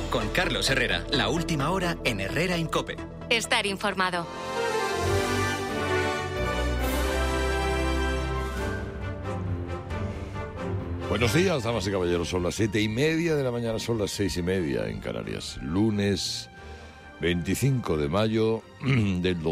Con Carlos Herrera, la última hora en Herrera en COPE. Estar informado. Buenos días, damas y caballeros. Son las 7:30 de la mañana, son las 6:30 en Canarias. Lunes 25 de mayo del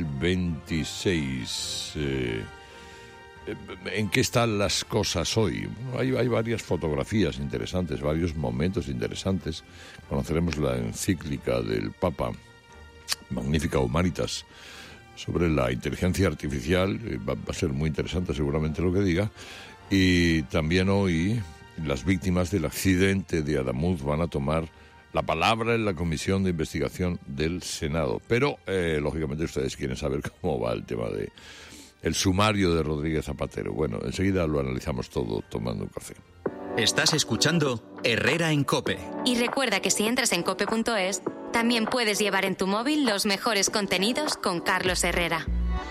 2026. ¿En qué están las cosas hoy? Hay varias fotografías interesantes, varios momentos interesantes. Conoceremos la encíclica del Papa, Magnificat Humanitas, sobre la inteligencia artificial. Va a ser muy interesante seguramente lo que diga. Y también hoy las víctimas del accidente de Adamuz van a tomar la palabra en la Comisión de Investigación del Senado. Pero, lógicamente, ustedes quieren saber cómo va el tema de el sumario de Rodríguez Zapatero. Bueno, enseguida lo analizamos todo tomando un café. Estás escuchando Herrera en COPE. Y recuerda que si entras en cope.es, también puedes llevar en tu móvil los mejores contenidos con Carlos Herrera.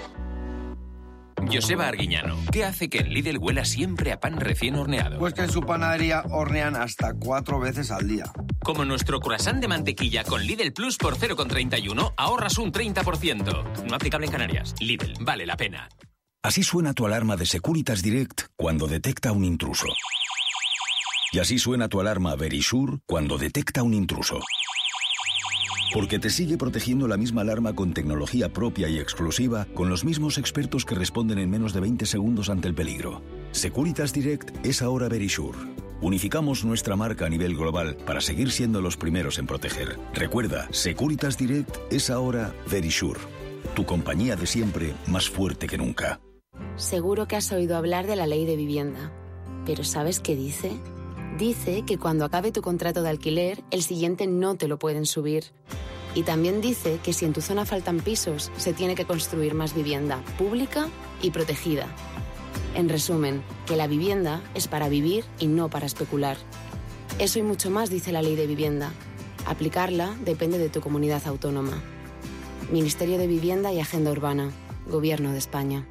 Joseba Arguiñano, ¿qué hace que en Lidl huela siempre a pan recién horneado? Pues que en su panadería hornean hasta 4 veces al día. Como nuestro croissant de mantequilla con Lidl Plus por 0,31 ahorras un 30%. No aplicable en Canarias. Lidl, vale la pena. Así suena tu alarma de Securitas Direct cuando detecta un intruso. Y así suena tu alarma Verisure cuando detecta un intruso. Porque te sigue protegiendo la misma alarma con tecnología propia y exclusiva, con los mismos expertos que responden en menos de 20 segundos ante el peligro. Securitas Direct es ahora Verisure. Unificamos nuestra marca a nivel global para seguir siendo los primeros en proteger. Recuerda, Securitas Direct es ahora Verisure. Tu compañía de siempre, más fuerte que nunca. Seguro que has oído hablar de la ley de vivienda. ¿Pero sabes qué dice? Dice que cuando acabe tu contrato de alquiler, el siguiente no te lo pueden subir. Y también dice que si en tu zona faltan pisos, se tiene que construir más vivienda pública y protegida. En resumen, que la vivienda es para vivir y no para especular. Eso y mucho más dice la ley de vivienda. Aplicarla depende de tu comunidad autónoma. Ministerio de Vivienda y Agenda Urbana. Gobierno de España.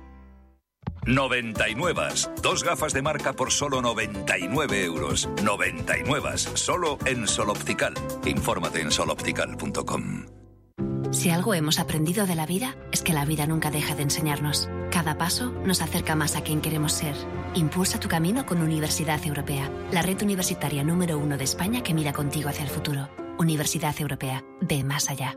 99. 2 gafas de marca por solo 99 euros. 99. Solo en Sol Optical. Infórmate en soloptical.com. Si algo hemos aprendido de la vida, es que la vida nunca deja de enseñarnos. Cada paso nos acerca más a quien queremos ser. Impulsa tu camino con Universidad Europea, la red universitaria número 1 de España que mira contigo hacia el futuro. Universidad Europea. Ve más allá.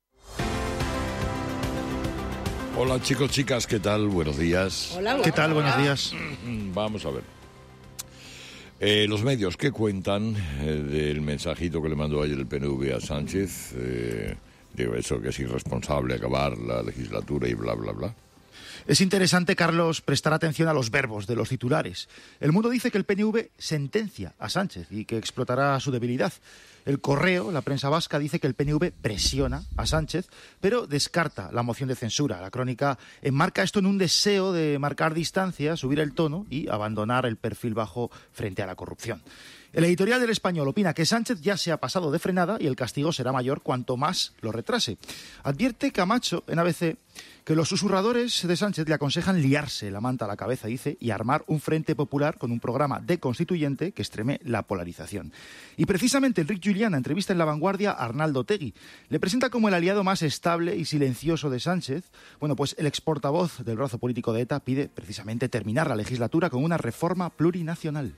Hola chicos, chicas, ¿qué tal? Buenos días. Hola, ¿qué tal? Buenos días. Vamos a ver. Los medios, ¿qué cuentan del mensajito que le mandó ayer el PNV a Sánchez? Digo, eso que es irresponsable acabar la legislatura y bla, bla, bla. Es interesante, Carlos, prestar atención a los verbos de los titulares. El Mundo dice que el PNV sentencia a Sánchez y que explotará su debilidad. El Correo, la prensa vasca, dice que el PNV presiona a Sánchez, pero descarta la moción de censura. La Crónica enmarca esto en un deseo de marcar distancia, subir el tono y abandonar el perfil bajo frente a la corrupción. El editorial del Español opina que Sánchez ya se ha pasado de frenada y el castigo será mayor cuanto más lo retrase. Advierte Camacho en ABC que los susurradores de Sánchez le aconsejan liarse la manta a la cabeza, dice, y armar un frente popular con un programa deconstituyente que extreme la polarización. Y precisamente Enric Juliana entrevista en La Vanguardia a Arnaldo Otegi. Le presenta como el aliado más estable y silencioso de Sánchez. Bueno, pues el exportavoz del brazo político de ETA pide precisamente terminar la legislatura con una reforma plurinacional.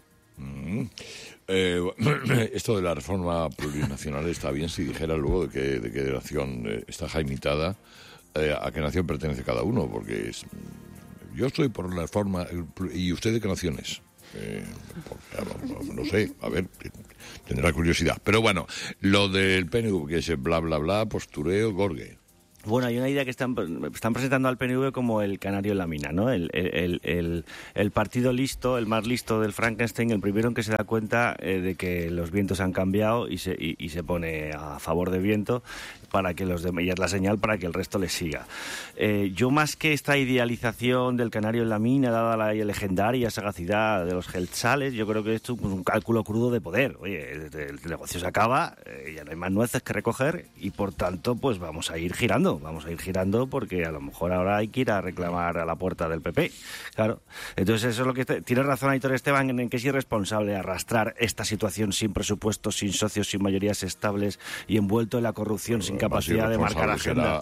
Esto de la reforma plurinacional está bien si dijera luego de qué nación está jaimitada, a qué nación pertenece cada uno, porque yo estoy por la reforma. ¿Y usted de qué nación es? No sé, a ver, tendrá curiosidad. Pero bueno, lo del PNV, que es bla, bla, bla, postureo, gorgue. Bueno, hay una idea que están presentando al PNV como el canario en la mina, ¿no? El partido listo, el más listo del Frankenstein, el primero en que se da cuenta de que los vientos han cambiado y se pone a favor de viento para que los demás, y es la señal para que el resto le siga. Yo, más que esta idealización del canario en la mina, dada la legendaria sagacidad de los Geltzales, yo creo que esto es un cálculo crudo de poder. Oye, el negocio se acaba, ya no hay más nueces que recoger y por tanto pues vamos a ir girando. girando porque a lo mejor ahora hay que ir a reclamar a la puerta del PP, claro. Entonces eso es lo que tiene razón Aitor Esteban en que es irresponsable arrastrar esta situación sin presupuestos, sin socios, sin mayorías estables y envuelto en la corrupción, sin capacidad de marcar agenda.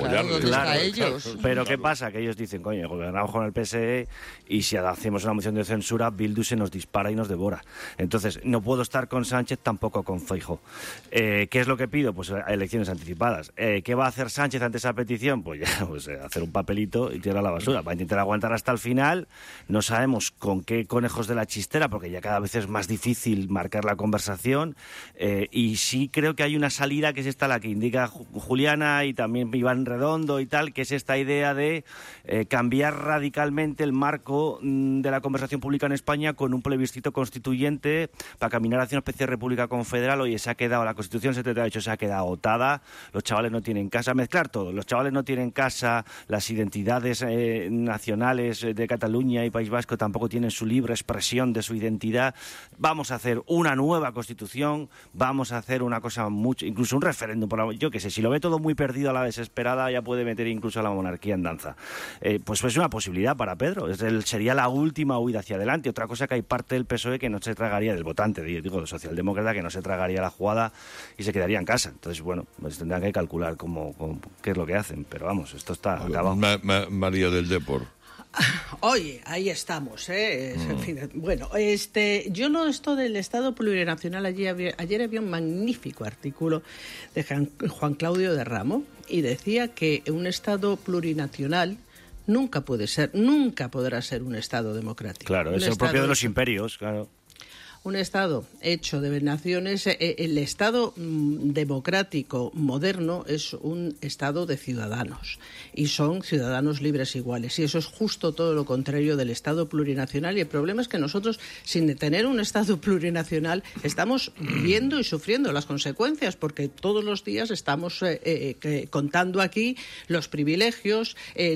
Pero ¿qué pasa? Que ellos dicen, coño, gobernamos con el PSE y si hacemos una moción de censura, Bildu se nos dispara y nos devora. Entonces, no puedo estar con Sánchez, tampoco con Feijóo. ¿Qué es lo que pido? Pues elecciones anticipadas. ¿Qué va a hacer Sánchez ante esa petición? Pues ya, hacer un papelito y tirar a la basura. Va a intentar aguantar hasta el final. No sabemos con qué conejos de la chistera, porque ya cada vez es más difícil marcar la conversación. Y sí creo que hay una salida que es esta, la que indica Juliana y también Iván Redondo y tal, que es esta idea de cambiar radicalmente el marco de la conversación pública en España con un plebiscito constituyente para caminar hacia una especie de república confederal. Oye, la Constitución 78 se ha quedado agotada, los chavales no tienen casa, mezclar todo, los chavales no tienen casa, las identidades nacionales de Cataluña y País Vasco tampoco tienen su libre expresión de su identidad. Vamos a hacer una nueva Constitución, vamos a hacer una cosa mucho, incluso un referéndum, yo qué sé, si lo ve todo muy perdido a la desesperada, ya puede meter incluso a la monarquía en danza. Pues es una posibilidad para Pedro, sería la última huida hacia adelante. Otra cosa que hay parte del PSOE que no se tragaría, del votante, digo, socialdemócrata, que no se tragaría la jugada y se quedaría en casa. Entonces, bueno, pues tendrán que calcular qué es lo que hacen, pero vamos, esto está acabado. María del Depor. Oye, ahí estamos, En fin, bueno, yo esto del Estado plurinacional, ayer había un magnífico artículo de Juan Claudio de Ramo y decía que un Estado plurinacional nunca podrá ser un Estado democrático. Claro, es el propio de los imperios, claro. Un Estado hecho de naciones, el Estado democrático moderno es un Estado de ciudadanos y son ciudadanos libres iguales, y eso es justo todo lo contrario del Estado plurinacional. Y el problema es que nosotros, sin tener un Estado plurinacional, estamos viendo y sufriendo las consecuencias, porque todos los días estamos contando aquí los privilegios,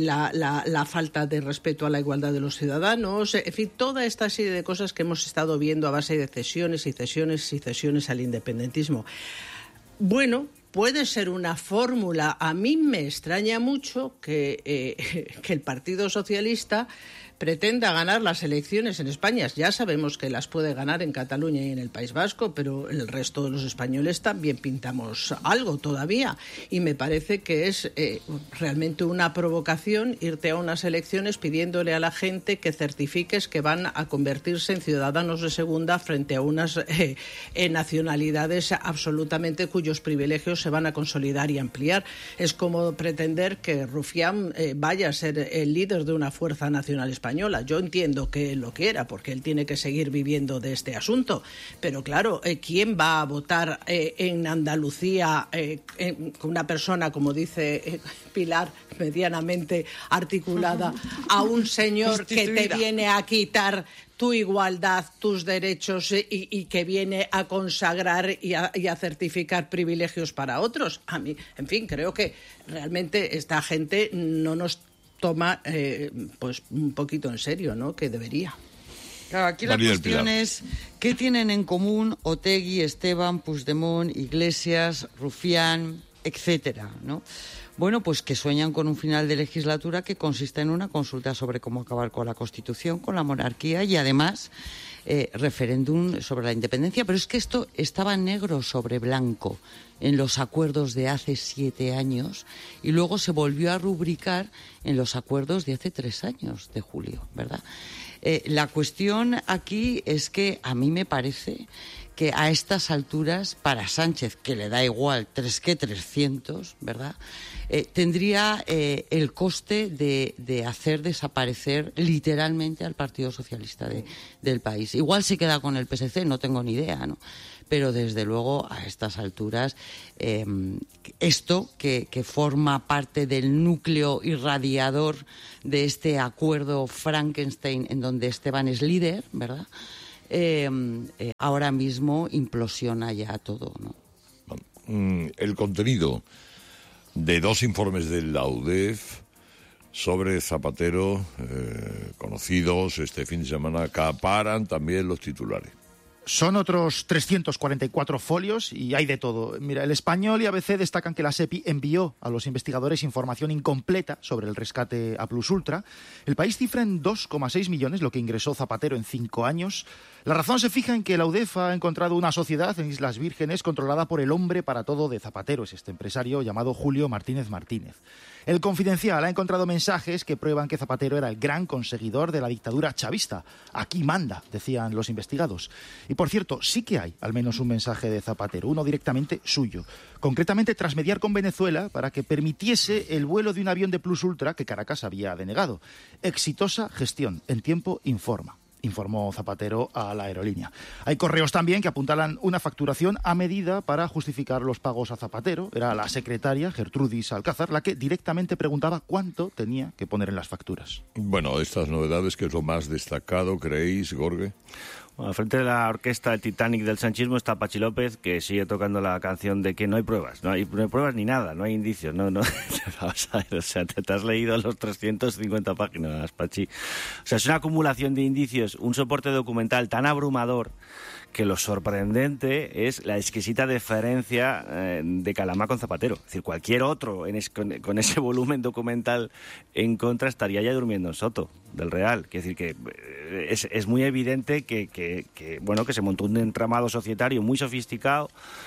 la falta de respeto a la igualdad de los ciudadanos, en fin, toda esta serie de cosas que hemos estado viendo a base de cesiones y cesiones y cesiones al independentismo. Bueno, puede ser una fórmula. A mí me extraña mucho que el Partido Socialista pretenda ganar las elecciones en España. Ya sabemos que las puede ganar en Cataluña y en el País Vasco, pero el resto de los españoles también pintamos algo todavía. Y me parece que es realmente una provocación irte a unas elecciones pidiéndole a la gente que certifiques que van a convertirse en ciudadanos de segunda frente a unas nacionalidades absolutamente cuyos privilegios se van a consolidar y ampliar. Es como pretender que Rufián vaya a ser el líder de una fuerza nacional española. Yo entiendo que él lo quiera, porque él tiene que seguir viviendo de este asunto, pero claro, ¿quién va a votar en Andalucía con una persona, como dice Pilar, medianamente articulada, a un señor que te viene a quitar tu igualdad, tus derechos y que viene a consagrar y a certificar privilegios para otros? A mí, en fin, creo que realmente esta gente no nos toma pues un poquito en serio, ¿no? Que debería. Claro, aquí la cuestión es ¿qué tienen en común Otegi, Esteban, Puigdemont, Iglesias, Rufián, etcétera, ¿no? Bueno, pues que sueñan con un final de legislatura que consiste en una consulta sobre cómo acabar con la Constitución, con la monarquía y además referéndum sobre la independencia. Pero es que esto estaba negro sobre blanco en los acuerdos de hace 7 años y luego se volvió a rubricar en los acuerdos de hace 3 años, de julio, ¿verdad? La cuestión aquí es que a mí me parece que a estas alturas, para Sánchez, que le da igual 300, ¿verdad?, tendría el coste de hacer desaparecer literalmente al Partido Socialista del país. Igual se queda con el PSC, no tengo ni idea, ¿no? Pero desde luego a estas alturas esto que forma parte del núcleo irradiador de este acuerdo Frankenstein en donde Esteban es líder, ¿verdad?, ahora mismo implosiona ya todo, ¿no? El contenido de 2 informes de la UDEF sobre Zapatero, conocidos este fin de semana, acaparan también los titulares. Son otros 344 folios y hay de todo. Mira, El Español y ABC destacan que la SEPI envió a los investigadores información incompleta sobre el rescate a Plus Ultra. El País cifra en 2,6 millones lo que ingresó Zapatero en 5 años. La razón se fija en que la UDEF ha encontrado una sociedad en Islas Vírgenes controlada por el hombre para todo de Zapatero, es este empresario llamado Julio Martínez Martínez. El Confidencial ha encontrado mensajes que prueban que Zapatero era el gran conseguidor de la dictadura chavista. Aquí manda, decían los investigados. Y por cierto, sí que hay al menos un mensaje de Zapatero, uno directamente suyo. Concretamente tras mediar con Venezuela para que permitiese el vuelo de un avión de Plus Ultra que Caracas había denegado. Exitosa gestión, en tiempo informó Zapatero a la aerolínea. Hay correos también que apuntalan una facturación a medida para justificar los pagos a Zapatero. Era la secretaria, Gertrudis Alcázar, la que directamente preguntaba cuánto tenía que poner en las facturas. Bueno, estas novedades, ¿qué es lo más destacado, creéis, Gorge? Bueno, al frente de la orquesta del Titanic del sanchismo está Pachi López, que sigue tocando la canción de que no hay pruebas. No hay pruebas ni nada, no hay indicios. No. Vamos a ver, o sea, te has leído los 350 páginas, Pachi. O sea, es una acumulación de indicios, un soporte documental tan abrumador que lo sorprendente es la exquisita deferencia de Calamá con Zapatero. Es decir, cualquier otro con ese volumen documental en contra estaría ya durmiendo en Soto del Real. Quiere decir que es muy evidente que se montó un entramado societario muy sofisticado,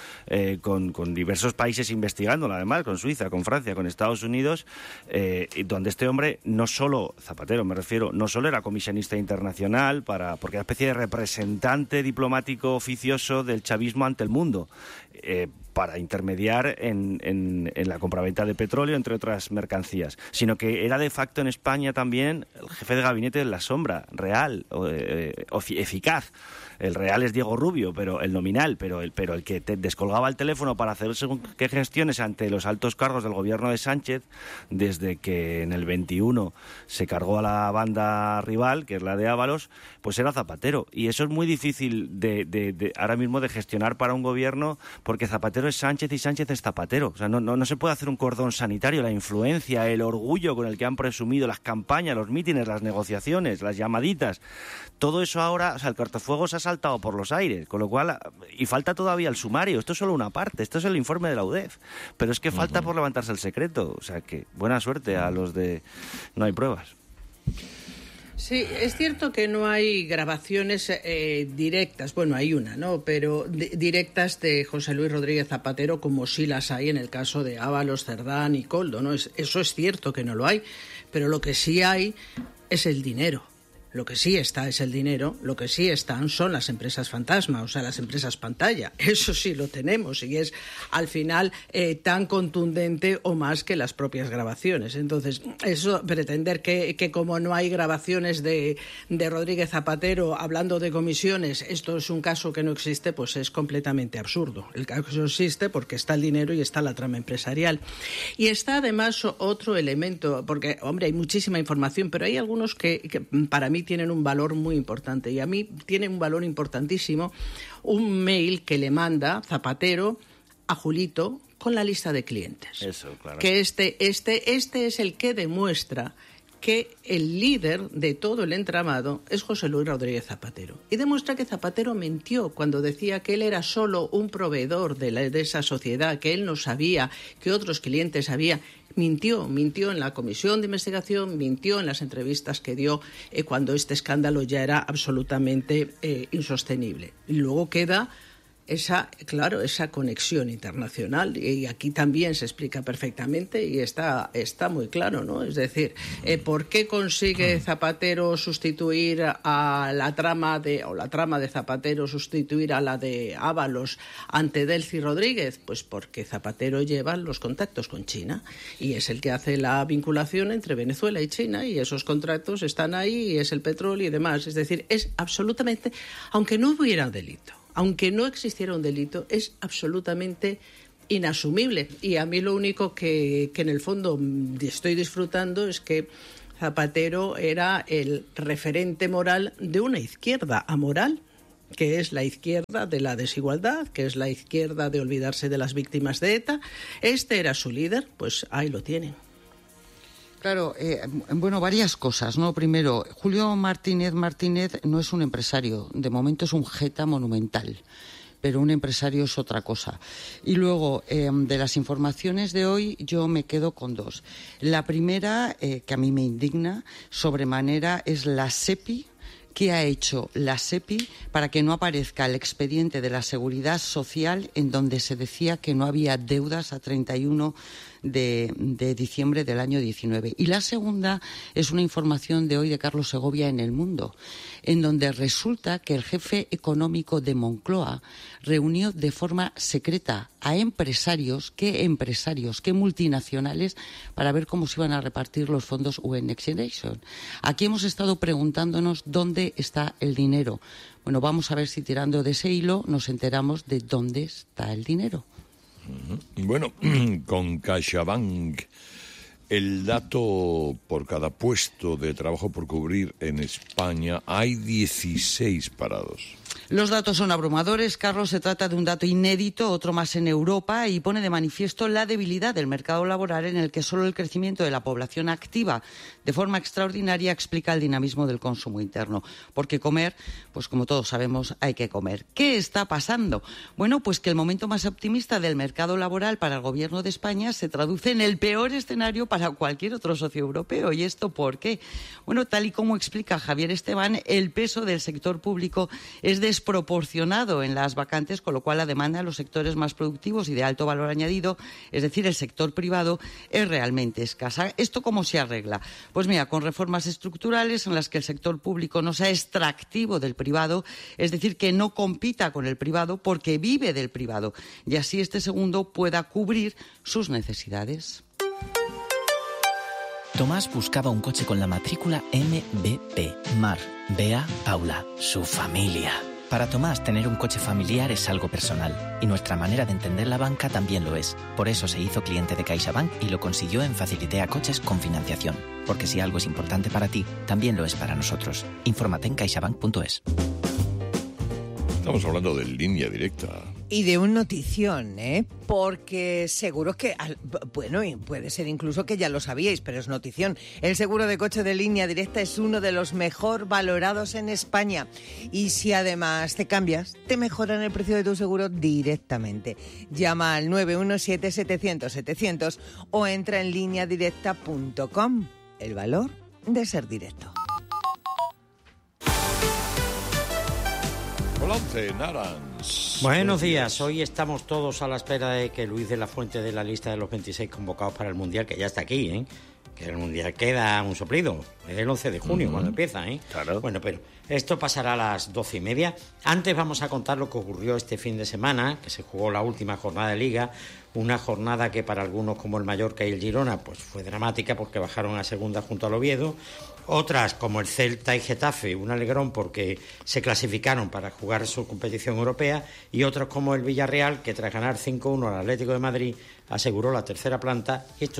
con diversos países investigándolo, además, con Suiza, con Francia, con Estados Unidos, donde este hombre, no solo, Zapatero me refiero, no solo era comisionista internacional, porque era una especie de representante diplomático oficioso del chavismo ante el mundo, para intermediar en la compraventa de petróleo, entre otras mercancías, sino que era de facto en España también el jefe de gabinete de la sombra, real, eficaz. El real es Diego Rubio, pero el nominal, pero el que te descolgaba el teléfono para hacer según qué gestiones ante los altos cargos del gobierno de Sánchez, desde que en el 21 se cargó a la banda rival, que es la de Ábalos, pues era Zapatero. Y eso es muy difícil ahora mismo de gestionar para un gobierno, porque Zapatero es Sánchez y Sánchez es Zapatero. O sea, no se puede hacer un cordón sanitario. La influencia, el orgullo con el que han presumido las campañas, los mítines, las negociaciones, las llamaditas, todo eso ahora, o sea, el cortafuegos ha saltado por los aires, con lo cual, y falta todavía el sumario. Esto es solo una parte, esto es el informe de la UDEF, pero es que falta por levantarse el secreto. O sea, que buena suerte a los de no hay pruebas. Sí, es cierto que no hay grabaciones directas, bueno, hay una, ¿no?, pero directas de José Luis Rodríguez Zapatero, como sí las hay en el caso de Ábalos, Cerdán y Koldo, ¿no? Eso es cierto que no lo hay, pero lo que sí hay es el dinero. Lo que sí está es el dinero, lo que sí están son las empresas fantasma, o sea, las empresas pantalla. Eso sí lo tenemos y es al final tan contundente o más que las propias grabaciones. Entonces, eso, pretender que como no hay grabaciones de Rodríguez Zapatero hablando de comisiones, esto es un caso que no existe, pues es completamente absurdo. El caso existe porque está el dinero y está la trama empresarial. Y está además otro elemento, porque, hombre, hay muchísima información, pero hay algunos que para mí tienen un valor muy importante, y a mí tiene un valor importantísimo un mail que le manda Zapatero a Julito con la lista de clientes. Eso, claro. Que este es el que demuestra que el líder de todo el entramado es José Luis Rodríguez Zapatero. Y demuestra que Zapatero mintió cuando decía que él era solo un proveedor de esa sociedad, que él no sabía que otros clientes había. Mintió en la comisión de investigación, mintió en las entrevistas que dio cuando este escándalo ya era absolutamente insostenible. Y luego queda esa conexión internacional, y aquí también se explica perfectamente y está muy claro, ¿no? Es decir, ¿por qué consigue Zapatero sustituir a la trama de Zapatero sustituir a la de Ábalos ante Delcy Rodríguez? Pues porque Zapatero lleva los contactos con China y es el que hace la vinculación entre Venezuela y China, y esos contratos están ahí, y es el petróleo y demás. Es decir, es absolutamente, aunque no hubiera delito, aunque no existiera un delito, es absolutamente inasumible. Y a mí lo único que en el fondo estoy disfrutando es que Zapatero era el referente moral de una izquierda amoral, que es la izquierda de la desigualdad, que es la izquierda de olvidarse de las víctimas de ETA. Este era su líder, pues ahí lo tienen. Claro, bueno, varias cosas, ¿no? Primero, Julio Martínez no es un empresario, de momento es un jeta monumental, pero un empresario es otra cosa. Y luego, de las informaciones de hoy, yo me quedo con dos. La primera, que a mí me indigna sobremanera, es la SEPI. ¿Qué ha hecho la SEPI para que no aparezca el expediente de la Seguridad Social en donde se decía que no había deudas a 31 de diciembre del año 19? Y la segunda es una información de hoy de Carlos Segovia en El Mundo, en donde resulta que el jefe económico de Moncloa reunió de forma secreta a empresarios, qué multinacionales, para ver cómo se iban a repartir los fondos UE Next Generation. Aquí hemos estado preguntándonos dónde está el dinero. Bueno, vamos a ver si tirando de ese hilo nos enteramos de dónde está el dinero. Bueno, con CaixaBank, el dato por cada puesto de trabajo por cubrir en España, hay 16 parados. Los datos son abrumadores, Carlos. Se trata de un dato inédito, otro más en Europa, y pone de manifiesto la debilidad del mercado laboral en el que solo el crecimiento de la población activa de forma extraordinaria explica el dinamismo del consumo interno. Porque comer, pues como todos sabemos, hay que comer. ¿Qué está pasando? Bueno, pues que el momento más optimista del mercado laboral para el Gobierno de España se traduce en el peor escenario para cualquier otro socio europeo. ¿Y esto por qué? Bueno, tal y como explica Javier Esteban, el peso del sector público es desproporcionado en las vacantes, con lo cual la demanda en los sectores más productivos y de alto valor añadido, es decir, el sector privado, es realmente escasa. ¿Esto cómo se arregla? Pues mira, con reformas estructurales en las que el sector público no sea extractivo del privado, es decir, que no compita con el privado porque vive del privado, y así este segundo pueda cubrir sus necesidades. Tomás buscaba un coche con la matrícula MBP. Mar, Bea, Paula, su familia. Para Tomás, tener un coche familiar es algo personal, y nuestra manera de entender la banca también lo es. Por eso se hizo cliente de CaixaBank y lo consiguió en Facilitea Coches con financiación. Porque si algo es importante para ti, también lo es para nosotros. Infórmate en caixabank.es. Estamos hablando de Línea Directa. Y de un notición, porque seguro que, bueno, y puede ser incluso que ya lo sabíais, pero es notición. El seguro de coche de Línea Directa es uno de los mejor valorados en España. Y si además te cambias, te mejoran el precio de tu seguro directamente. Llama al 917-700-700 o entra en lineadirecta.com. El valor de ser directo. Buenos días, hoy estamos todos a la espera de que Luis de la Fuente dé la lista de los 26 convocados para el Mundial, que ya está aquí, que el Mundial queda un soplido, es el 11 de junio cuando empieza, Claro. Bueno, pero esto pasará a las 12:30. Antes vamos a contar lo que ocurrió este fin de semana, que se jugó la última jornada de Liga, una jornada que para algunos como el Mallorca y el Girona pues fue dramática porque bajaron a segunda junto al Oviedo. Otras, como el Celta y Getafe, un alegrón porque se clasificaron para jugar su competición europea, y otros como el Villarreal, que tras ganar 5-1 al Atlético de Madrid aseguró la tercera plaza,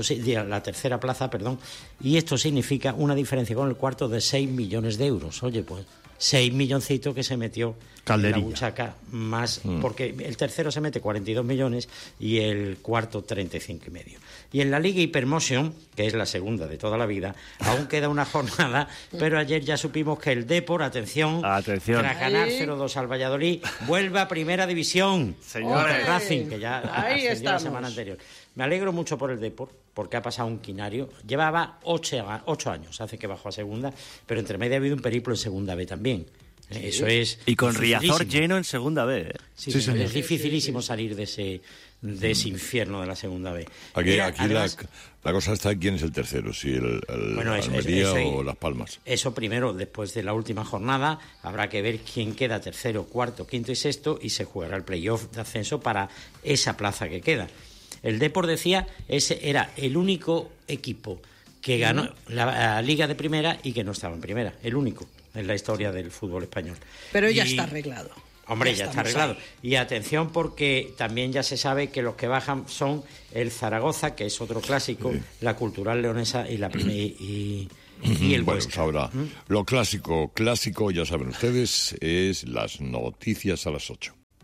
y esto significa una diferencia con el cuarto de 6 millones de euros. Oye, pues 6 milloncitos que se metió Calderilla. en la buchaca, más porque el tercero se mete 42 millones y el cuarto 35,5. Y en la Liga Hypermotion, que es la segunda de toda la vida, aún queda una jornada, pero ayer ya supimos que el Depor, atención. Tras ganar 0-2 al Valladolid, vuelve a Primera División. Señores. El Racing, que ya Ahí ascendió la estamos. semana anterior. Me alegro mucho por el Depor, porque ha pasado un quinario. Llevaba 8 años, hace que bajó a segunda, pero entre medio ha habido un periplo en segunda B también. Eso es. Y con Riazor dificilísimo. lleno en segunda B. Sí, es dificilísimo salir de ese infierno de la segunda B. Aquí Además, la cosa está en quién es el tercero, si el Almería o Las Palmas. Eso primero, después de la última jornada, habrá que ver quién queda tercero, cuarto, quinto y sexto, y se jugará el playoff de ascenso para esa plaza que queda. El Depor, decía, ese era el único equipo que ganó la Liga de Primera y que no estaba en Primera, el único en la historia del fútbol español. Pero ya está arreglado. Hombre, ya está arreglado. Ahí. Y atención, porque también ya se sabe que los que bajan son el Zaragoza, que es otro clásico, la Cultural Leonesa y el Bueno, Huesca. pues ahora, lo clásico, ya saben ustedes, es las noticias a las 8.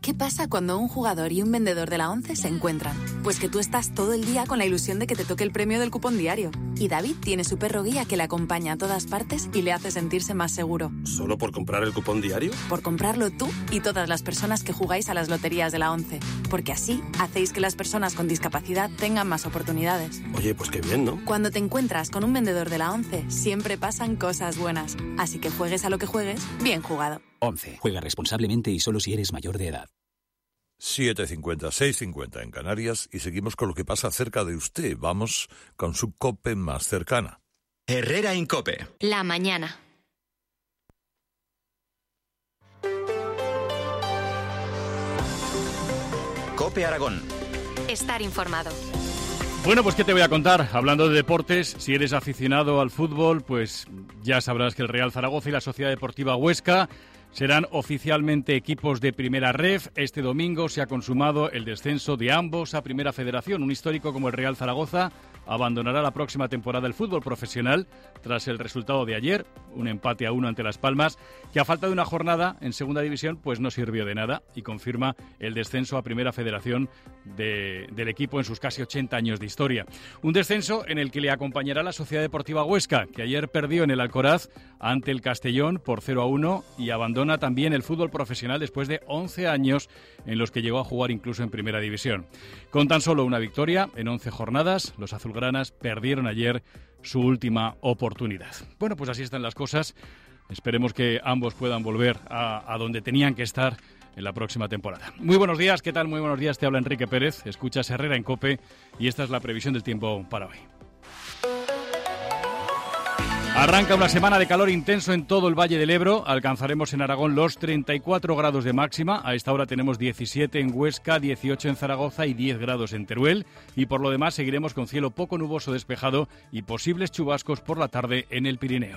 ¿Qué pasa cuando un jugador y un vendedor de la ONCE se encuentran? Pues que tú estás todo el día con la ilusión de que te toque el premio del cupón diario. Y David tiene su perro guía que le acompaña a todas partes y le hace sentirse más seguro. ¿Solo por comprar el cupón diario? Por comprarlo tú y todas las personas que jugáis a las loterías de la ONCE. Porque así hacéis que las personas con discapacidad tengan más oportunidades. Oye, pues qué bien, ¿no? Cuando te encuentras con un vendedor de la ONCE, siempre pasan cosas buenas. Así que juegues a lo que juegues, bien jugado. 11. Juega responsablemente y solo si eres mayor de edad. 7:50, 6:50 en Canarias y seguimos con lo que pasa cerca de usted. Vamos con su COPE más cercana. Herrera en COPE. La mañana. COPE Aragón. Estar informado. Bueno, pues ¿qué te voy a contar? Hablando de deportes, si eres aficionado al fútbol, pues ya sabrás que el Real Zaragoza y la Sociedad Deportiva Huesca serán oficialmente equipos de Primera Ref. Este domingo se ha consumado el descenso de ambos a Primera Federación. Un histórico como el Real Zaragoza abandonará la próxima temporada el fútbol profesional tras el resultado de ayer, un empate a 1 ante Las Palmas, que a falta de una jornada en Segunda División pues no sirvió de nada y confirma el descenso a Primera Federación del equipo en sus casi 80 años de historia. Un descenso en el que le acompañará la Sociedad Deportiva Huesca, que ayer perdió en el Alcoraz ante el Castellón por 0-1 y abandona también el fútbol profesional después de 11 años en los que llegó a jugar incluso en Primera División. Con tan solo una victoria en 11 jornadas, los azulgranas perdieron ayer su última oportunidad. Bueno, pues así están las cosas. Esperemos que ambos puedan volver a donde tenían que estar en la próxima temporada. Muy buenos días, ¿qué tal? Muy buenos días, te habla Enrique Pérez, escuchas Herrera en COPE y esta es la previsión del tiempo para hoy. Arranca una semana de calor intenso en todo el Valle del Ebro. Alcanzaremos en Aragón los 34 grados de máxima. A esta hora tenemos 17 en Huesca, 18 en Zaragoza y 10 grados en Teruel. Y por lo demás seguiremos con cielo poco nuboso despejado y posibles chubascos por la tarde en el Pirineo.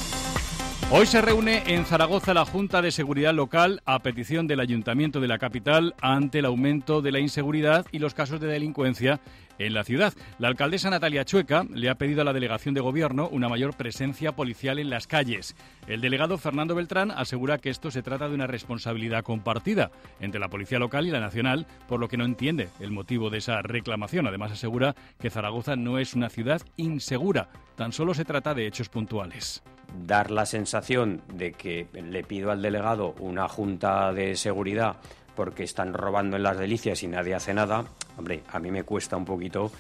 Hoy se reúne en Zaragoza la Junta de Seguridad Local a petición del Ayuntamiento de la capital ante el aumento de la inseguridad y los casos de delincuencia en la ciudad. La alcaldesa Natalia Chueca le ha pedido a la delegación de gobierno una mayor presencia policial en las calles. El delegado Fernando Beltrán asegura que esto se trata de una responsabilidad compartida entre la policía local y la nacional, por lo que no entiende el motivo de esa reclamación. Además asegura que Zaragoza no es una ciudad insegura, tan solo se trata de hechos puntuales. Dar la sensación de que le pido al delegado una junta de seguridad porque están robando en las Delicias y nadie hace nada, hombre, a mí me cuesta un poquito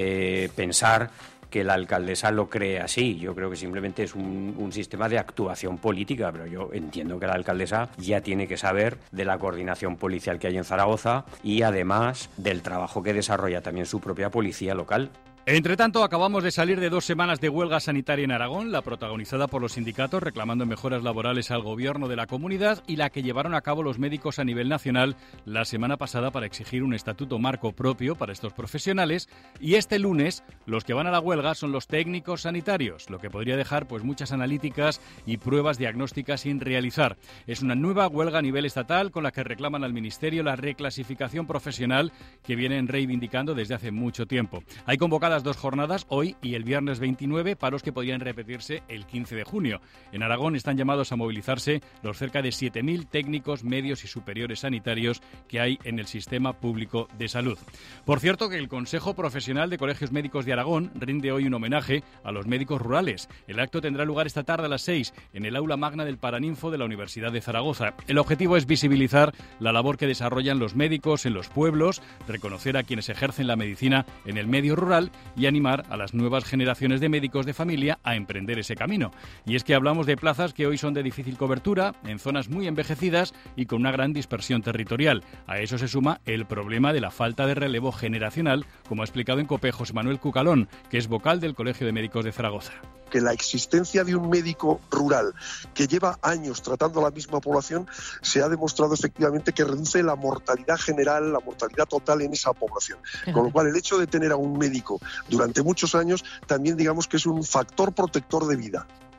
pensar que la alcaldesa lo cree así. Yo creo que simplemente es un sistema de actuación política, pero yo entiendo que la alcaldesa ya tiene que saber de la coordinación policial que hay en Zaragoza y además del trabajo que desarrolla también su propia policía local. Entre tanto, acabamos de salir de 2 semanas de huelga sanitaria en Aragón, la protagonizada por los sindicatos reclamando mejoras laborales al gobierno de la comunidad y la que llevaron a cabo los médicos a nivel nacional la semana pasada para exigir un estatuto marco propio para estos profesionales. Y este lunes, los que van a la huelga son los técnicos sanitarios, lo que podría dejar pues muchas analíticas y pruebas diagnósticas sin realizar. Es una nueva huelga a nivel estatal con la que reclaman al Ministerio la reclasificación profesional que vienen reivindicando desde hace mucho tiempo. Hay convocadas 2 jornadas, hoy y el viernes 29, paros que podrían repetirse el 15 de junio. En Aragón están llamados a movilizarse los cerca de 7.000 técnicos medios y superiores sanitarios que hay en el sistema público de salud. Por cierto, que el Consejo Profesional de Colegios Médicos de Aragón rinde hoy un homenaje a los médicos rurales. El acto tendrá lugar esta tarde a las 6 en el aula magna del Paraninfo de la Universidad de Zaragoza. El objetivo es visibilizar la labor que desarrollan los médicos en los pueblos, reconocer a quienes ejercen la medicina en el medio rural y animar a las nuevas generaciones de médicos de familia a emprender ese camino. Y es que hablamos de plazas que hoy son de difícil cobertura, en zonas muy envejecidas y con una gran dispersión territorial. A eso se suma el problema de la falta de relevo generacional, como ha explicado en COPE José Manuel Cucalón, que es vocal del Colegio de Médicos de Zaragoza. Que la existencia de un médico rural que lleva años tratando a la misma población se ha demostrado efectivamente que reduce la mortalidad general, la mortalidad total en esa población. Con lo cual el hecho de tener a un médico durante muchos años también digamos que es un factor protector de vida.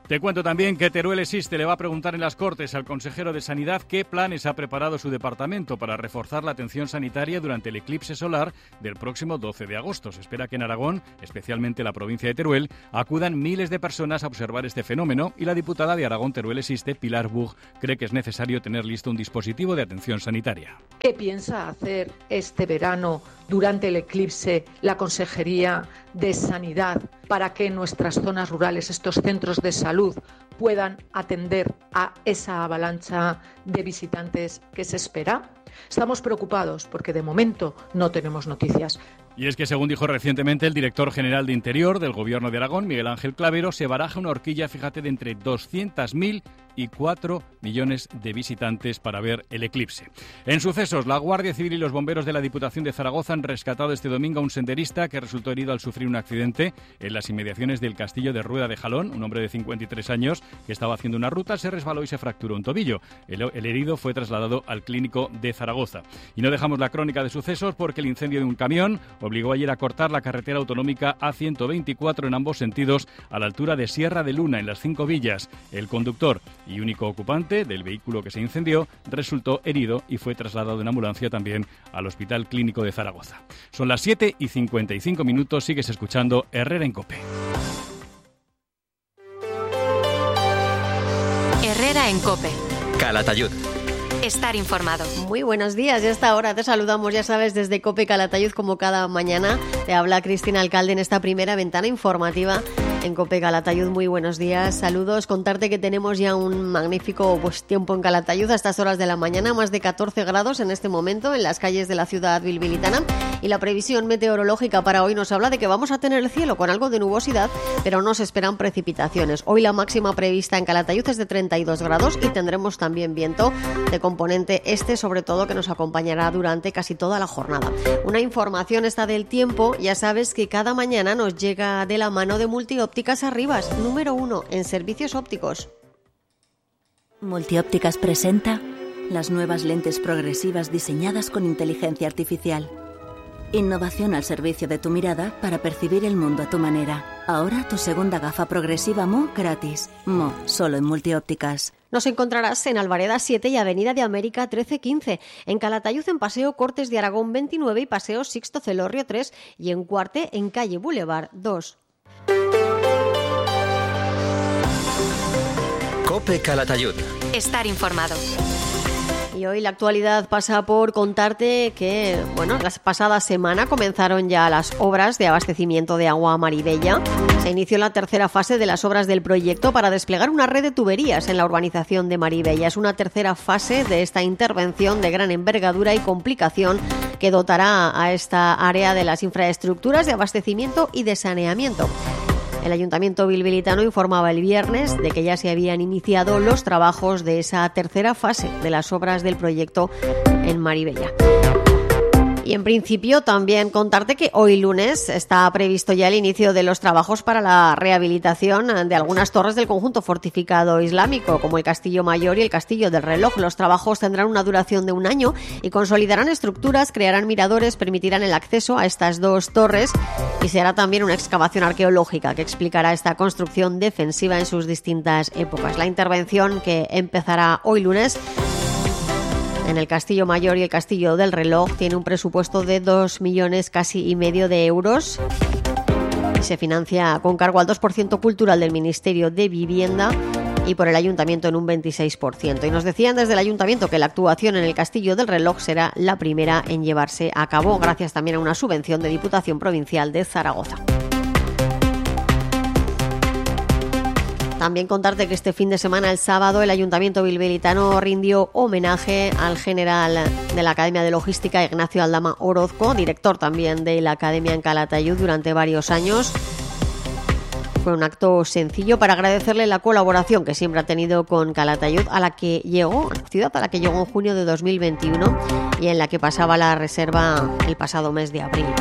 Te cuento también que Teruel Existe le va a preguntar en las Cortes al consejero de Sanidad qué planes ha preparado su departamento para reforzar la atención sanitaria durante el eclipse solar del próximo 12 de agosto. Se espera que en Aragón, especialmente la provincia de Teruel, acudan miles de personas a observar este fenómeno y la diputada de Aragón Teruel Existe, Pilar Bug, cree que es necesario tener listo un dispositivo de atención sanitaria. ¿Qué piensa hacer este verano durante el eclipse la Consejería de Sanidad para que en nuestras zonas rurales, estos centros de salud, puedan atender a esa avalancha de visitantes que se espera? Estamos preocupados porque de momento no tenemos noticias. Y es que, según dijo recientemente el director general de Interior del Gobierno de Aragón, Miguel Ángel Clavero, se baraja una horquilla, fíjate, de entre 200.000 y 4 millones de visitantes para ver el eclipse. En sucesos, la Guardia Civil y los bomberos de la Diputación de Zaragoza han rescatado este domingo a un senderista que resultó herido al sufrir un accidente en las inmediaciones del Castillo de Rueda de Jalón. Un hombre de 53 años que estaba haciendo una ruta se resbaló y se fracturó un tobillo. El herido fue trasladado al clínico de Zaragoza. Y no dejamos la crónica de sucesos porque el incendio de un camión obligó ayer a cortar la carretera autonómica A124 en ambos sentidos a la altura de Sierra de Luna, en las 5 Villas. El conductor y único ocupante del vehículo que se incendió resultó herido y fue trasladado en ambulancia también al Hospital Clínico de Zaragoza. Son las 7:55, sigues escuchando Herrera en COPE. Herrera en COPE. Calatayud. Estar informado. Muy buenos días, ya esta hora te saludamos, ya sabes, desde COPE Calatayud, como cada mañana. Te habla Cristina Alcalde en esta primera ventana informativa en COPE Calatayud. Muy buenos días, saludos. Contarte que tenemos ya un magnífico tiempo en Calatayud a estas horas de la mañana, más de 14 grados en este momento en las calles de la ciudad bilbilitana. Y la previsión meteorológica para hoy nos habla de que vamos a tener el cielo con algo de nubosidad, pero no se esperan precipitaciones. Hoy la máxima prevista en Calatayud es de 32 grados y tendremos también viento de componente este, sobre todo, que nos acompañará durante casi toda la jornada. Una información esta del tiempo, ya sabes que cada mañana nos llega de la mano de Multiópticas Arribas, número 1 en servicios ópticos. Multiópticas presenta las nuevas lentes progresivas diseñadas con inteligencia artificial. Innovación al servicio de tu mirada para percibir el mundo a tu manera. Ahora tu segunda gafa progresiva Mo gratis. Mo, solo en Multiópticas. Nos encontrarás en Alvareda 7 y Avenida de América 13-15, en Calatayud en Paseo Cortes de Aragón 29 y Paseo Sixto Celorrio 3 y en Cuarte en Calle Boulevard 2. COPE Calatayud. Estar informado. Y hoy la actualidad pasa por contarte que, la pasada semana comenzaron ya las obras de abastecimiento de agua a Maribella. Se inició la tercera fase de las obras del proyecto para desplegar una red de tuberías en la urbanización de Maribella. Es una tercera fase de esta intervención de gran envergadura y complicación que dotará a esta área de las infraestructuras de abastecimiento y de saneamiento. El Ayuntamiento bilbilitano informaba el viernes de que ya se habían iniciado los trabajos de esa tercera fase de las obras del proyecto en Maribella. Y en principio también contarte que hoy lunes está previsto ya el inicio de los trabajos para la rehabilitación de algunas torres del conjunto fortificado islámico, como el Castillo Mayor y el Castillo del Reloj. Los trabajos tendrán una duración de 1 año y consolidarán estructuras, crearán miradores, permitirán el acceso a estas 2 torres y se hará también una excavación arqueológica que explicará esta construcción defensiva en sus distintas épocas. La intervención, que empezará hoy lunes en el Castillo Mayor y el Castillo del Reloj, tiene un presupuesto de 2 millones casi y medio de euros y se financia con cargo al 2% cultural del Ministerio de Vivienda y por el Ayuntamiento en un 26%. Y nos decían desde el Ayuntamiento que la actuación en el Castillo del Reloj será la primera en llevarse a cabo, gracias también a una subvención de Diputación Provincial de Zaragoza. También contarte que este fin de semana, el sábado, el Ayuntamiento bilbilitano rindió homenaje al general de la Academia de Logística, Ignacio Aldama Orozco, director también de la Academia en Calatayud durante varios años. Fue un acto sencillo para agradecerle la colaboración que siempre ha tenido con Calatayud, a la ciudad a la que llegó en junio de 2021 y en la que pasaba la reserva el pasado mes de abril.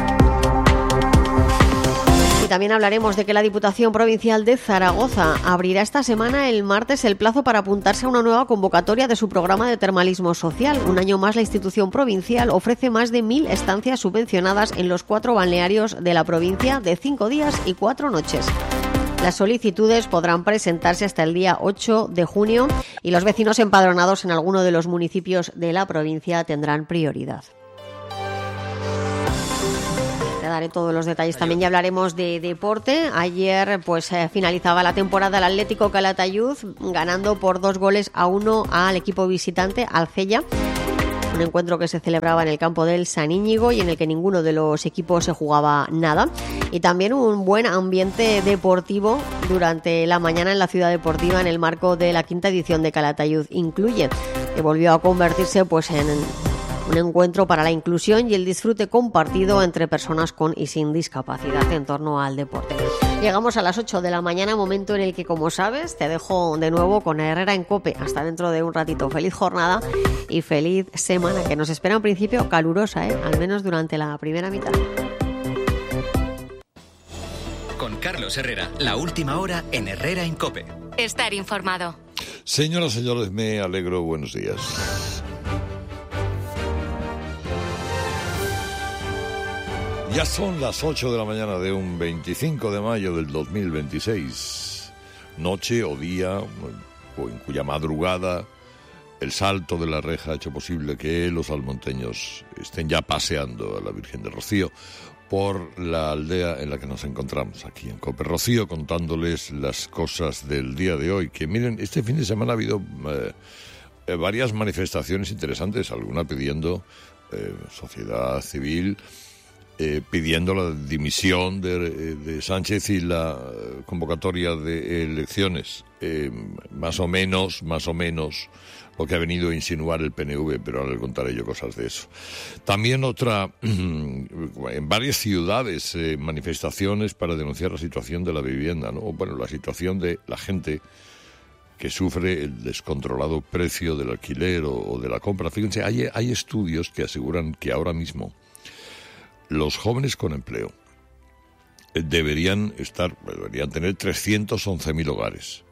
Y también hablaremos de que la Diputación Provincial de Zaragoza abrirá esta semana, el martes, el plazo para apuntarse a una nueva convocatoria de su programa de termalismo social. Un año más, la institución provincial ofrece más de 1.000 estancias subvencionadas en los 4 balnearios de la provincia de 5 días y 4 noches. Las solicitudes podrán presentarse hasta el día 8 de junio y los vecinos empadronados en alguno de los municipios de la provincia tendrán prioridad. Te daré todos los detalles también, ya hablaremos de deporte. Ayer finalizaba la temporada el Atlético Calatayud ganando por 2-1 al equipo visitante, al Cella. Un encuentro que se celebraba en el campo del San Íñigo y en el que ninguno de los equipos se jugaba nada. Y también un buen ambiente deportivo durante la mañana en la ciudad deportiva en el marco de la 5ª edición de Calatayud Incluye, que volvió a convertirse en un encuentro para la inclusión y el disfrute compartido entre personas con y sin discapacidad en torno al deporte. Llegamos a las 8 de la mañana, momento en el que, como sabes, te dejo de nuevo con Herrera en COPE. Hasta dentro de un ratito. Feliz jornada y feliz semana, que nos espera en principio calurosa, al menos durante la primera mitad. Con Carlos Herrera, la última hora en Herrera en COPE. Estar informado. Señoras, señores, me alegro. Buenos días. Ya son las 8 de la mañana de un 25 de mayo del 2026, noche o día en cuya madrugada el salto de la reja ha hecho posible que los almonteños estén ya paseando a la Virgen de Rocío por la aldea en la que nos encontramos, aquí en COPE Rocío, contándoles las cosas del día de hoy. Que miren, este fin de semana ha habido varias manifestaciones interesantes, alguna pidiendo sociedad civil, pidiendo la dimisión de Sánchez y la convocatoria de elecciones, más o menos lo que ha venido a insinuar el PNV, pero ahora le contaré yo cosas de eso. También en varias ciudades, manifestaciones para denunciar la situación de la vivienda, ¿no? Bueno, la situación de la gente que sufre el descontrolado precio del alquiler o de la compra. Fíjense, hay estudios que aseguran que ahora mismo los jóvenes con empleo deberían tener 311.000 hogares,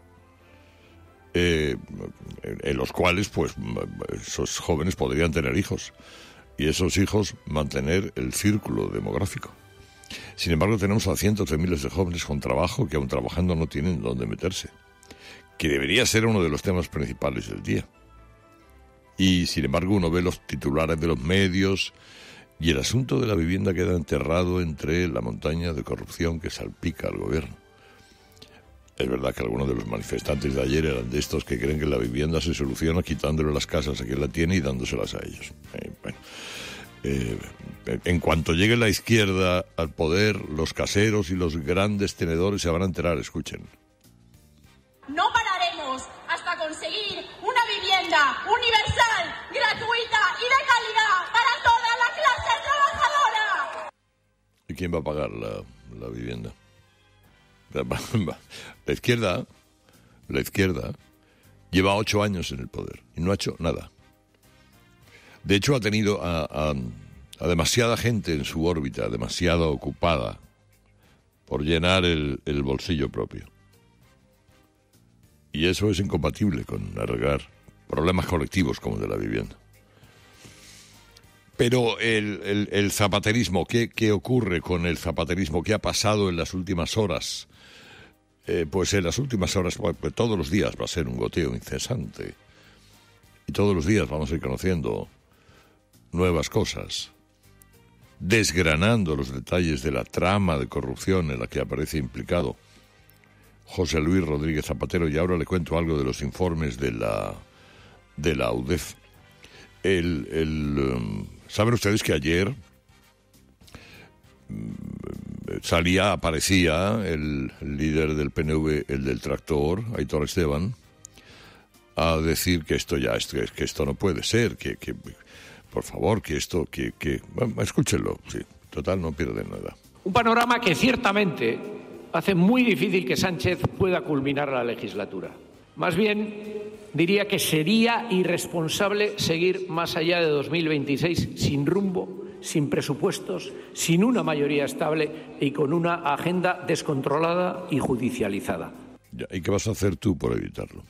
en los cuales esos jóvenes podrían tener hijos y esos hijos mantener el círculo demográfico. Sin embargo, tenemos a cientos de miles de jóvenes con trabajo que aun trabajando no tienen dónde meterse, que debería ser uno de los temas principales del día. Y sin embargo uno ve los titulares de los medios y el asunto de la vivienda queda enterrado entre la montaña de corrupción que salpica al gobierno. Es verdad que algunos de los manifestantes de ayer eran de estos que creen que la vivienda se soluciona quitándole las casas a quien la tiene y dándoselas a ellos. En cuanto llegue la izquierda al poder, los caseros y los grandes tenedores se van a enterar, escuchen. No pararemos hasta conseguir una vivienda universal, gratuita y de calidad para toda la clase trabajadora. ¿Y quién va a pagar la vivienda? La izquierda lleva 8 años en el poder y no ha hecho nada. De hecho, ha tenido a demasiada gente en su órbita, demasiado ocupada por llenar el bolsillo propio. Y eso es incompatible con arreglar problemas colectivos como el de la vivienda. Pero el zapaterismo, ¿qué ocurre con el zapaterismo? ¿Qué ha pasado en las últimas horas? Pues en las últimas horas, pues todos los días va a ser un goteo incesante. Y todos los días vamos a ir conociendo nuevas cosas, desgranando los detalles de la trama de corrupción en la que aparece implicado José Luis Rodríguez Zapatero. Y ahora le cuento algo de los informes de la UDEF. ¿Saben ustedes que ayer aparecía el líder del PNV, el del tractor, Aitor Esteban, a decir que esto no puede ser, que por favor, bueno, escúchenlo, sí, total, no pierden nada. Un panorama que ciertamente hace muy difícil que Sánchez pueda culminar la legislatura. Más bien, diría que sería irresponsable seguir más allá de 2026 sin rumbo, sin presupuestos, sin una mayoría estable y con una agenda descontrolada y judicializada. ¿Y qué vas a hacer tú por evitarlo?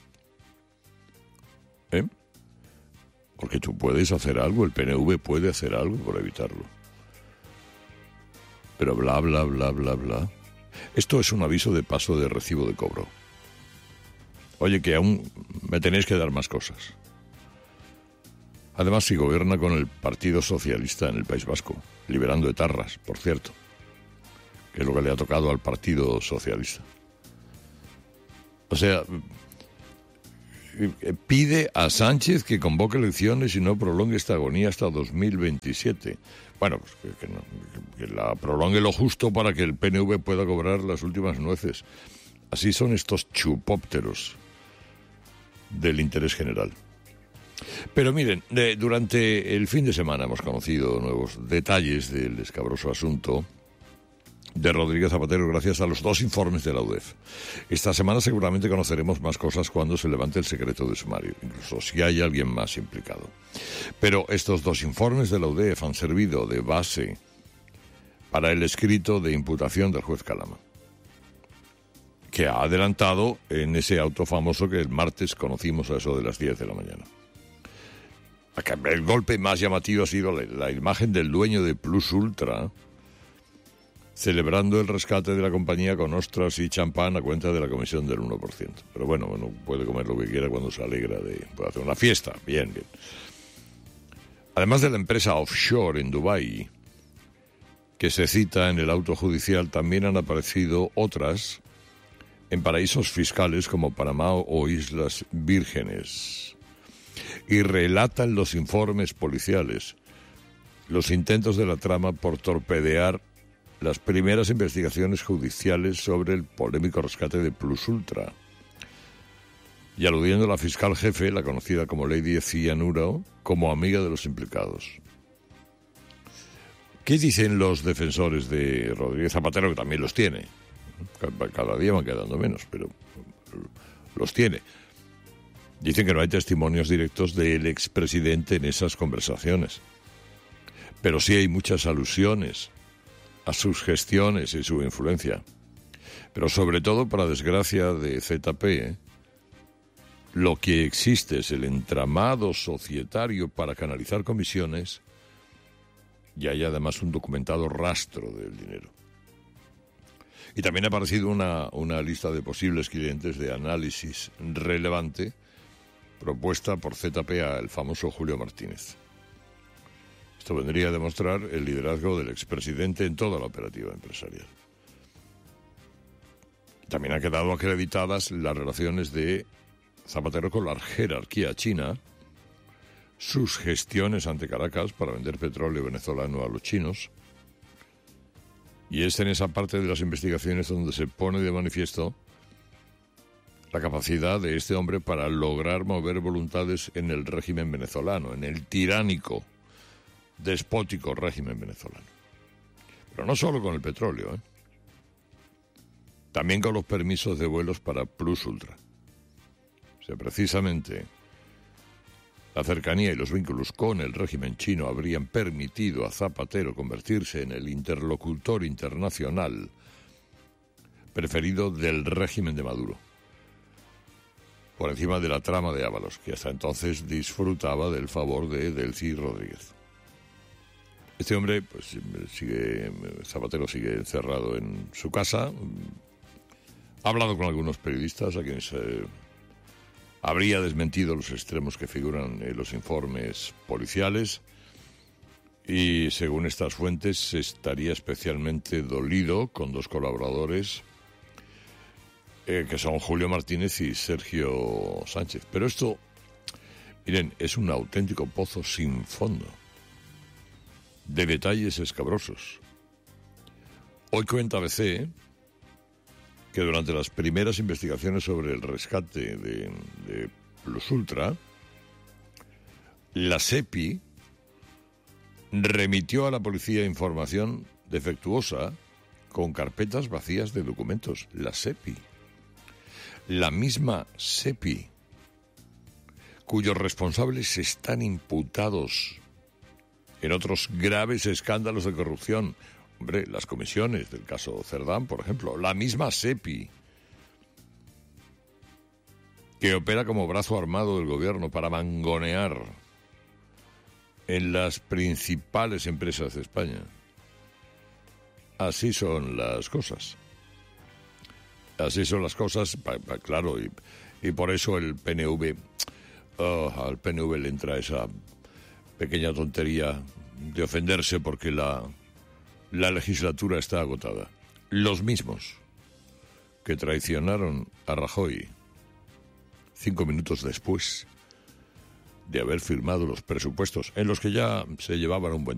Porque tú puedes hacer algo, el PNV puede hacer algo por evitarlo. Pero bla, bla, bla, bla, bla. Esto es un aviso de paso de recibo de cobro. Oye, que aún me tenéis que dar más cosas. Además, si gobierna con el Partido Socialista en el País Vasco, liberando etarras, por cierto, que es lo que le ha tocado al Partido Socialista. O sea, pide a Sánchez que convoque elecciones y no prolongue esta agonía hasta 2027. Bueno, pues que la prolongue lo justo para que el PNV pueda cobrar las últimas nueces. Así son estos chupópteros del interés general. Pero miren, durante el fin de semana hemos conocido nuevos detalles del escabroso asunto de Rodríguez Zapatero gracias a los 2 informes de la UDEF. Esta semana seguramente conoceremos más cosas cuando se levante el secreto de sumario, incluso si hay alguien más implicado. Pero estos 2 informes de la UDEF han servido de base para el escrito de imputación del juez Calama, que ha adelantado en ese auto famoso que el martes conocimos a eso de las 10 de la mañana. El golpe más llamativo ha sido la imagen del dueño de Plus Ultra celebrando el rescate de la compañía con ostras y champán a cuenta de la comisión del 1%. Pero bueno, uno puede comer lo que quiera cuando se alegra puede hacer una fiesta. Bien. Además de la empresa offshore en Dubái, que se cita en el auto judicial, también han aparecido otras en paraísos fiscales como Panamá o Islas Vírgenes. Y relatan los informes policiales los intentos de la trama por torpedear las primeras investigaciones judiciales sobre el polémico rescate de Plus Ultra. Y aludiendo a la fiscal jefe, la conocida como Lady Cianuro, como amiga de los implicados. ¿Qué dicen los defensores de Rodríguez Zapatero, que también los tiene? Cada día van quedando menos, pero los tiene. Dicen que no hay testimonios directos del expresidente en esas conversaciones, pero sí hay muchas alusiones a sus gestiones y su influencia. Pero sobre todo, para desgracia de ZP, lo que existe es el entramado societario para canalizar comisiones y hay además un documentado rastro del dinero. Y también ha aparecido una lista de posibles clientes de análisis relevante propuesta por ZP al famoso Julio Martínez. Esto vendría a demostrar el liderazgo del expresidente en toda la operativa empresarial. También han quedado acreditadas las relaciones de Zapatero con la jerarquía china, sus gestiones ante Caracas para vender petróleo venezolano a los chinos, y es en esa parte de las investigaciones donde se pone de manifiesto la capacidad de este hombre para lograr mover voluntades en el régimen venezolano, en el tiránico, despótico régimen venezolano. Pero no solo con el petróleo, también con los permisos de vuelos para Plus Ultra. O sea, precisamente la cercanía y los vínculos con el régimen chino habrían permitido a Zapatero convertirse en el interlocutor internacional preferido del régimen de Maduro, por encima de la trama de Ábalos, que hasta entonces disfrutaba del favor de Delcy Rodríguez. Este hombre, pues Zapatero sigue encerrado en su casa. Ha hablado con algunos periodistas a quienes habría desmentido los extremos que figuran en los informes policiales y, según estas fuentes, estaría especialmente dolido con 2 colaboradores que son Julio Martínez y Sergio Sánchez. Pero esto, miren, es un auténtico pozo sin fondo de detalles escabrosos. Hoy cuenta ABC que durante las primeras investigaciones sobre el rescate de Plus Ultra, la SEPI remitió a la policía información defectuosa con carpetas vacías de documentos. La SEPI. La misma SEPI, cuyos responsables están imputados en otros graves escándalos de corrupción. Hombre, las comisiones del caso Cerdán, por ejemplo. La misma SEPI, que opera como brazo armado del gobierno para mangonear en las principales empresas de España. Así son las cosas. Así son las cosas, claro, y por eso el PNV, al PNV le entra esa pequeña tontería de ofenderse porque la legislatura está agotada. Los mismos que traicionaron a Rajoy 5 minutos después de haber firmado los presupuestos, en los que ya se llevaban un buen